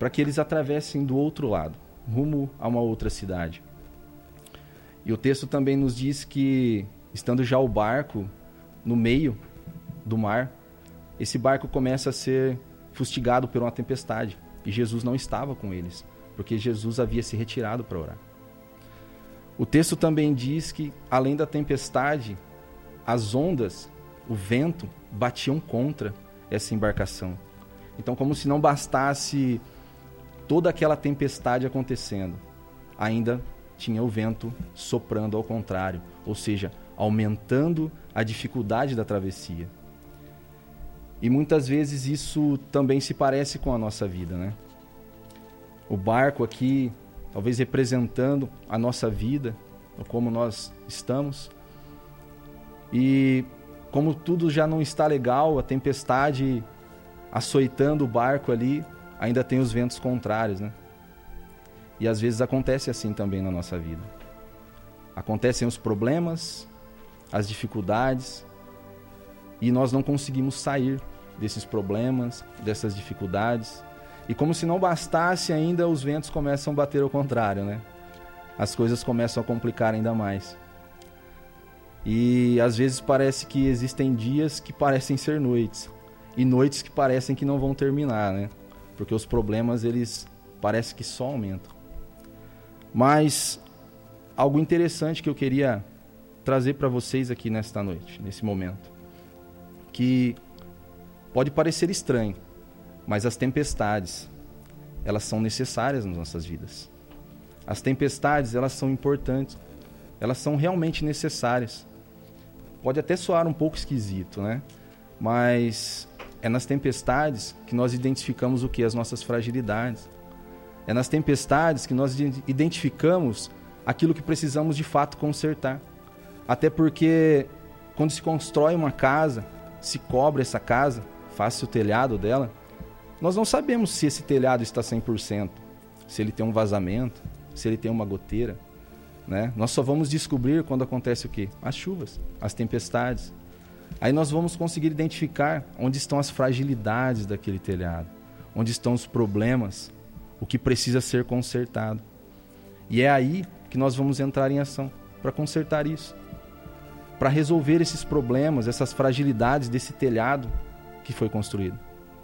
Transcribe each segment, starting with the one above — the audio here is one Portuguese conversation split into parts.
para que eles atravessem do outro lado, rumo a uma outra cidade. E o texto também nos diz que, estando já o barco no meio do mar, esse barco começa a ser fustigado por uma tempestade. E Jesus não estava com eles, porque Jesus havia se retirado para orar. O texto também diz que, além da tempestade, as ondas, o vento, batiam contra essa embarcação. Então, como se não bastasse toda aquela tempestade acontecendo, ainda tinha o vento soprando ao contrário, ou seja, aumentando a dificuldade da travessia. E muitas vezes isso também se parece com a nossa vida, né? O barco aqui, talvez representando a nossa vida, como nós estamos. E como tudo já não está legal, a tempestade açoitando o barco ali, ainda tem os ventos contrários, né? E às vezes acontece assim também na nossa vida. Acontecem os problemas, as dificuldades, e nós não conseguimos sair desses problemas, dessas dificuldades. E como se não bastasse ainda, os ventos começam a bater ao contrário, né? As coisas começam a complicar ainda mais. E às vezes parece que existem dias que parecem ser noites, e noites que parecem que não vão terminar, né? Porque os problemas, eles parecem que só aumentam. Mas algo interessante que eu queria trazer para vocês aqui nesta noite, nesse momento, que pode parecer estranho, mas as tempestades, elas são necessárias nas nossas vidas. As tempestades, elas são importantes, elas são realmente necessárias. Pode até soar um pouco esquisito, né? Mas é nas tempestades que nós identificamos o que? As nossas fragilidades. É nas tempestades que nós identificamos aquilo que precisamos de fato consertar. Até porque quando se constrói uma casa, se cobre essa casa, faz-se o telhado dela, nós não sabemos se esse telhado está 100%, se ele tem um vazamento, se ele tem uma goteira, né? Nós só vamos descobrir quando acontece o quê? As chuvas, as tempestades. Aí nós vamos conseguir identificar onde estão as fragilidades daquele telhado, onde estão os problemas, o que precisa ser consertado. E é aí que nós vamos entrar em ação para consertar isso, para resolver esses problemas, essas fragilidades desse telhado que foi construído.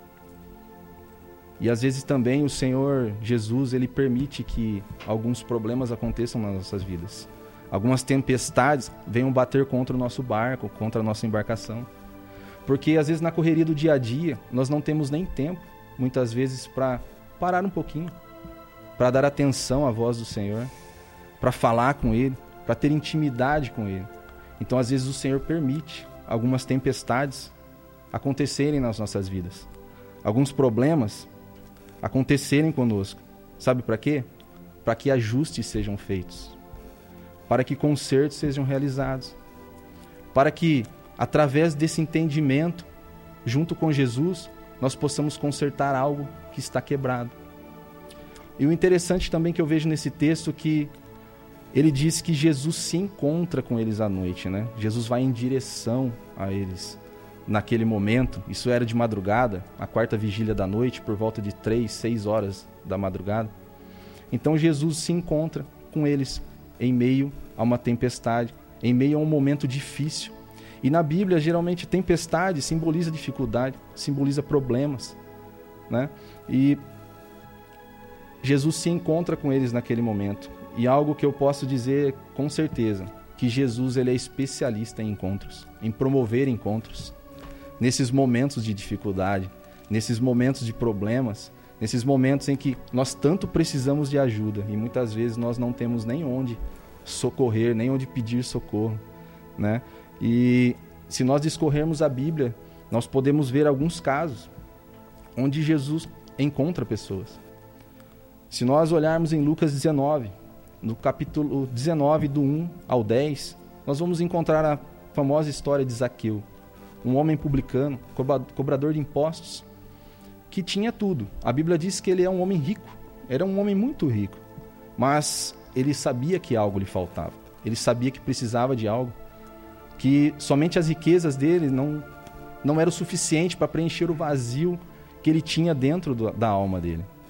E às vezes também o Senhor Jesus, Ele permite que alguns problemas aconteçam nas nossas vidas. Algumas tempestades venham bater contra o nosso barco, contra a nossa embarcação. Porque às vezes na correria do dia a dia, nós não temos nem tempo, muitas vezes, para parar um pouquinho, para dar atenção à voz do Senhor, para falar com Ele, para ter intimidade com Ele. Então às vezes o Senhor permite algumas tempestades acontecerem nas nossas vidas. Alguns problemas acontecerem conosco. Sabe para quê? Para que ajustes sejam feitos. Para que consertos sejam realizados. Para que, através desse entendimento, junto com Jesus, nós possamos consertar algo que está quebrado. E o interessante também que eu vejo nesse texto que ele diz que Jesus se encontra com eles à noite, né? Jesus vai em direção a eles naquele momento. Isso era de madrugada, a quarta vigília da noite, por volta de 3, 6 horas da madrugada. Então Jesus se encontra com eles em meio a uma tempestade, em meio a um momento difícil. E na Bíblia, geralmente, tempestade simboliza dificuldade, simboliza problemas, né? E Jesus se encontra com eles naquele momento. E algo que eu posso dizer com certeza, que Jesus, ele é especialista em encontros, em promover encontros. Nesses momentos de dificuldade, nesses momentos de problemas, nesses momentos em que nós tanto precisamos de ajuda e muitas vezes nós não temos nem onde socorrer, nem onde pedir socorro, né? E se nós discorrermos a Bíblia, nós podemos ver alguns casos onde Jesus encontra pessoas. Se nós olharmos em Lucas 19, no capítulo 19, do 1 ao 10, nós vamos encontrar a famosa história de Zaqueu, um homem publicano, cobrador de impostos, que tinha tudo. A Bíblia diz que ele é um homem rico, era um homem muito rico, mas ele sabia que algo lhe faltava, ele sabia que precisava de algo, que somente as riquezas dele não era o suficiente para preencher o vazio que ele tinha dentro da alma dele.